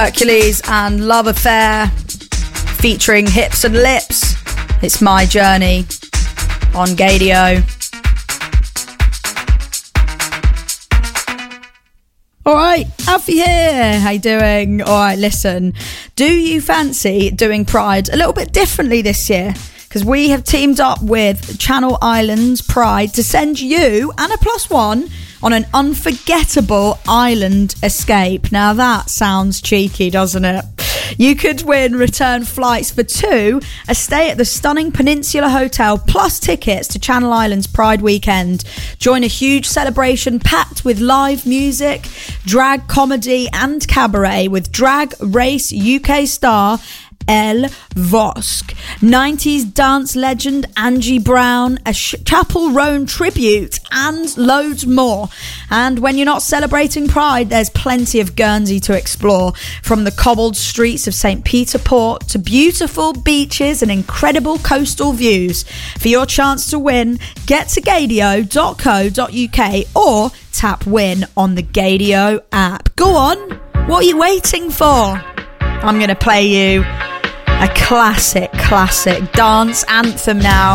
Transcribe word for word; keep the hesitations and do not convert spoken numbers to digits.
Hercules and Love Affair featuring Hips and Lips. It's My Journey on Gadio. Alright, Alfie here. How you doing? Alright, listen. Do you fancy doing Pride a little bit differently this year? Because we have teamed up with Channel Islands Pride to send you and a plus one on an unforgettable island escape. Now that sounds cheeky, doesn't it? You could win return flights for two, a stay at the stunning Peninsula Hotel, plus tickets to Channel Islands Pride Weekend. Join a huge celebration packed with live music, drag comedy and cabaret with Drag Race U K star Elle Vosk, nineties dance legend Angie Brown, a Chapel Roan tribute, and loads more. And when you're not celebrating Pride, there's plenty of Guernsey to explore, from the cobbled streets of Saint Peter Port to beautiful beaches and incredible coastal views. For your chance to win, get to gadio dot co dot uk or tap win on the Gadio app. Go on, what are you waiting for? I'm going to play you a classic, classic dance anthem now.